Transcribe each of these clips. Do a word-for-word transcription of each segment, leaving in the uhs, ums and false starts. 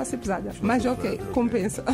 vai ser pesada. Mas ok, compensa.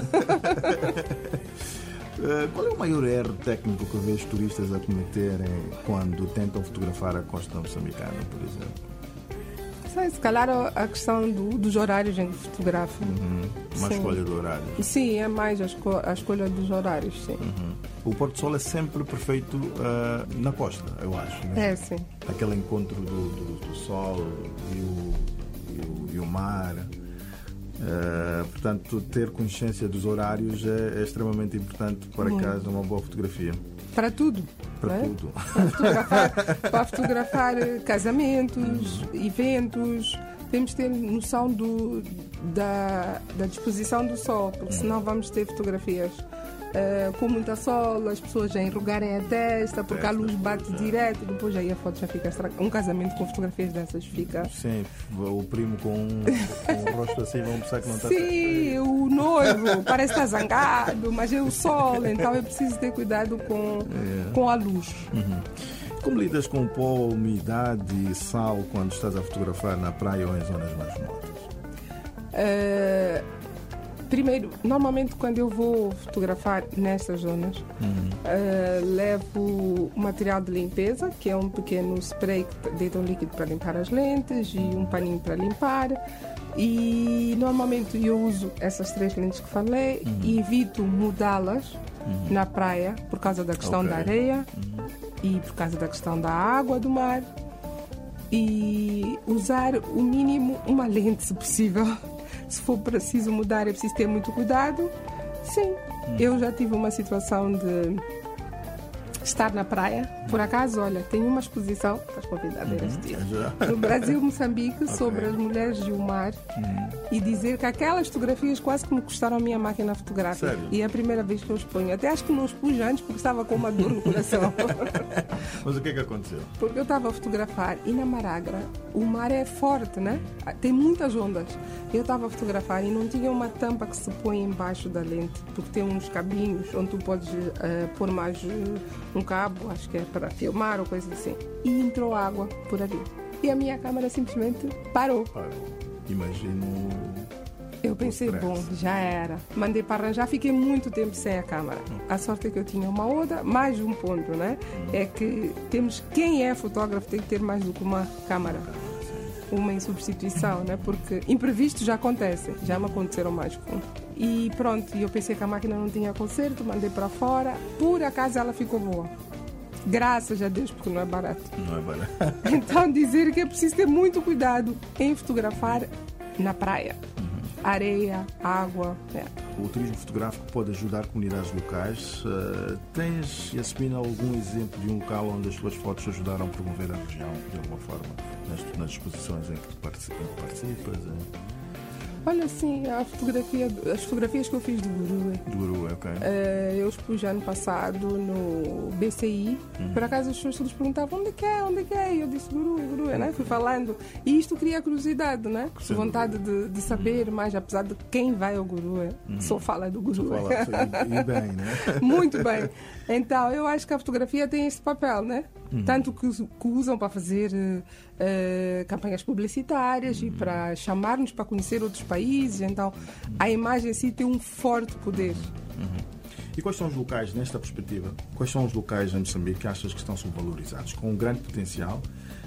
Uh, qual é o maior erro técnico que vês turistas a cometerem quando tentam fotografar a costa moçambicana, por exemplo? Sei, se calhar a questão do, dos horários em que fotografam. Uhum. Uma escolha de horários. Sim, é mais a, esco a escolha dos horários, sim. Uhum. O pôr do sol é sempre perfeito uh, na costa, eu acho. Né? É, sim. Aquele encontro do, do, do sol e o, e o, e o mar. Uh, portanto, ter consciência dos horários é, é extremamente importante para que haja uma boa fotografia. Para tudo. Para é? tudo. Para fotografar, para fotografar casamentos, eventos. Temos que ter noção do, da, da disposição do sol, porque senão vamos ter fotografias uh, com muita sol, as pessoas já enrugarem a testa, porque a luz bate direto, depois aí a foto já fica estragada. Um casamento com fotografias dessas fica... Sim, o primo com um, com um rosto assim, vamos pensar que não está... Sim, o noivo parece estar zangado, mas é o sol, então é preciso ter cuidado com, é. com a luz. Uhum. Como lidas com pó, umidade e sal quando estás a fotografar na praia ou em zonas mais remotas? Uh, primeiro, normalmente quando eu vou fotografar nestas zonas, uhum. uh, levo material de limpeza, que é um pequeno spray que deita um líquido para limpar as lentes e um paninho para limpar. E normalmente eu uso essas três lentes que falei uhum. e evito mudá-las uhum. na praia por causa da questão okay. da areia. Uhum. E por causa da questão da água do mar, e usar o mínimo uma lente, se possível. Se for preciso mudar, é preciso ter muito cuidado. Sim, hum. eu já tive uma situação de estar na praia. Por acaso, olha, tem uma exposição, estás convidada a este dia, no Brasil, Moçambique, okay. sobre as mulheres e o mar, hum. e dizer que aquelas fotografias quase que me custaram a minha máquina fotográfica. Sério? E é a primeira vez que eu exponho. Até acho que não expus antes porque estava com uma dor no coração. Mas o que é que aconteceu? Porque eu estava a fotografar e na Maragra o mar é forte, né? Tem muitas ondas. Eu estava a fotografar e não tinha uma tampa que se põe embaixo da lente, porque tem uns cabinhos onde tu podes uh, pôr mais uh, um cabo, acho que é para filmar ou coisa assim. E entrou água por ali. E a minha câmera simplesmente parou. Parou. Imagino... Eu pensei, bom, já era. Mandei para arranjar, fiquei muito tempo sem a câmera. A sorte é que eu tinha uma Oda, mais um ponto, né? É que temos, quem é fotógrafo tem que ter mais do que uma câmera. Uma em substituição, né? Porque imprevistos já acontecem, já me aconteceram mais que um. E pronto, eu pensei que a máquina não tinha conserto, mandei para fora. Por acaso ela ficou boa. Graças a Deus, porque não é barato. Não é barato. Então dizer que é preciso ter muito cuidado em fotografar na praia. Areia, água. É. O turismo fotográfico pode ajudar comunidades locais. Uh, tens, Yasmina, algum exemplo de um local onde as tuas fotos ajudaram a promover a região de alguma forma nas, nas exposições em que tu participas? Em... Olha, sim, a fotografia, as fotografias que eu fiz do Guru. Do Guru, ok. Uh, eu expus ano passado no B C I. Uhum. Por acaso as pessoas todas perguntavam onde é que é, onde é que é? E eu disse Guru, Guru, né? Fui falando. E isto cria curiosidade, né? Sem vontade de, de saber uhum. mais, apesar de quem vai ao Guru. Uhum. Só fala do Guru. Só fala, e bem, né? Muito bem. Então, eu acho que a fotografia tem esse papel, né? Uhum. Tanto que, que usam para fazer uh, campanhas publicitárias uhum. e para chamar-nos para conhecer outros países. Então, uhum. a imagem em si tem um forte poder. Uhum. E quais são os locais, nesta perspectiva, quais são os locais em Moçambique que achas que estão subvalorizados, com um grande potencial,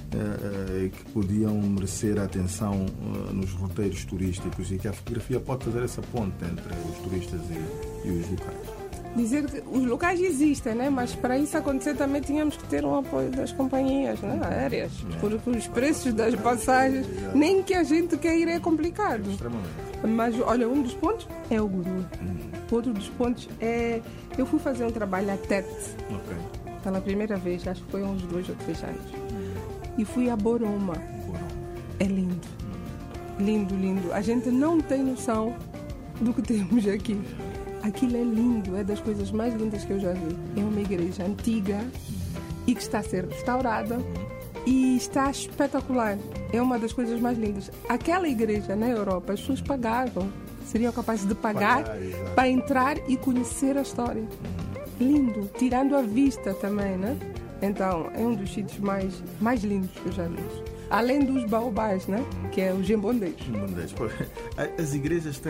uh, que podiam merecer a atenção uh, nos roteiros turísticos e que a fotografia pode fazer essa ponte entre os turistas e, e os locais? Dizer que os locais existem, né? Mas para isso acontecer também tínhamos que ter um apoio das companhias, né? Aéreas, porque os preços das passagens, nem que a gente quer ir, é complicado. Mas olha, um dos pontos é o Guru. Hum. Outro dos pontos é... Eu fui fazer um trabalho a Tete, okay. pela primeira vez, acho que foi há uns dois ou três anos. Hum. E fui a Boroma. Boroma. É lindo. Hum. Lindo, lindo. A gente não tem noção do que temos aqui. Aquilo é lindo, é das coisas mais lindas que eu já vi. É uma igreja antiga e que está a ser restaurada e está espetacular. É uma das coisas mais lindas. Aquela igreja na Europa, as pessoas pagavam, seriam capazes de pagar, pagar para entrar e conhecer a história. Lindo, tirando a vista também, né? Então, é um dos sítios mais, mais lindos que eu já vi. Além dos baobás, né? Que é o Jembondês. As igrejas têm